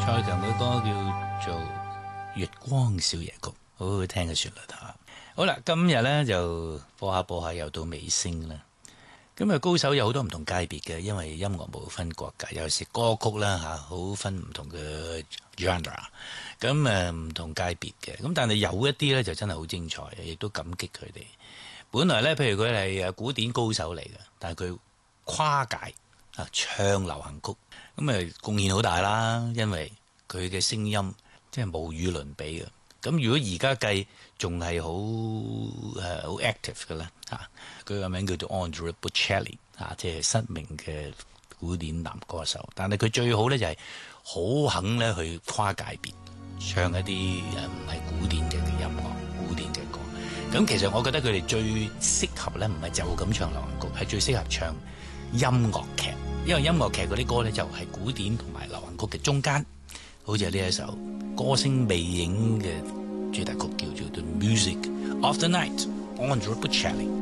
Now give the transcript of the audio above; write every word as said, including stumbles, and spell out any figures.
蔡琴嘅歌叫做《月光小夜曲》，好好聽嘅旋律吓。好啦，今日呢就播下播下又到尾聲啦。咁啊，高手有好多唔同界別嘅，因為音樂冇分國界，有時歌曲啦吓，好分唔同嘅 genre，咁誒唔同界別嘅。咁但係有一啲呢就真係好精彩嘅，亦都感激佢哋。本來呢，譬如佢係誒古典高手嚟嘅，但係佢跨界啊唱流行曲，咁誒貢獻好大啦，因為佢嘅聲音真係無與倫比嘅。咁如果而家計仲係好誒好 active 嘅咧嚇，佢個名叫做 Andrea Bocelli 嚇，即係失明嘅古典男歌手。但係佢最好咧就係好肯咧去跨界別，唱一啲誒唔係古典嘅音樂、古典嘅歌。咁其實我覺得佢哋最適合咧，唔係就咁唱流行曲，係最適合唱音樂劇。因為音樂劇嗰啲歌咧就係古典同埋流行曲嘅中間。好似係呢一首歌聲魅影嘅主題曲，叫做《The Music of the Night》，Andrea Bocelli。